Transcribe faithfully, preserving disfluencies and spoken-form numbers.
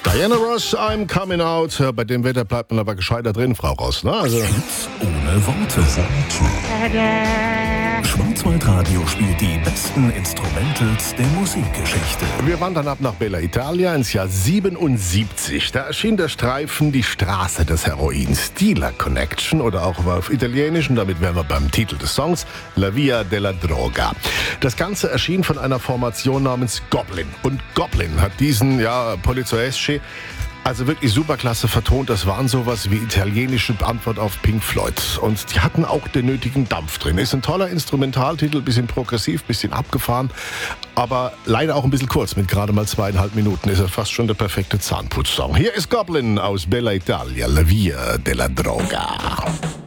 Diana Ross, I'm coming out. Bei dem Wetter bleibt man aber gescheiter drin, Frau Ross. Ne? Also Hits ohne Worte. Schwarzwaldradio spielt die besten Instrumentals der Musikgeschichte. wir wandern ab nach Bella Italia ins Jahr siebenundsiebzig. Da erschien der Streifen Die Straße des Heroins, Dealer Connection oder auch auf Italienisch, und damit wären wir beim Titel des Songs, La Via della Droga. Das Ganze erschien von einer Formation namens Goblin. Und Goblin hat diesen, ja, Polizoeschi also wirklich superklasse vertont. Das waren sowas wie italienische Antwort auf Pink Floyd. Und die hatten auch den nötigen Dampf drin. Ist ein toller Instrumentaltitel, bisschen progressiv, bisschen abgefahren, aber leider auch ein bisschen kurz. Mit gerade mal zweieinhalb Minuten ist er fast schon der perfekte Zahnputzsong. Hier ist Goblin aus Bella Italia, La Via della Droga.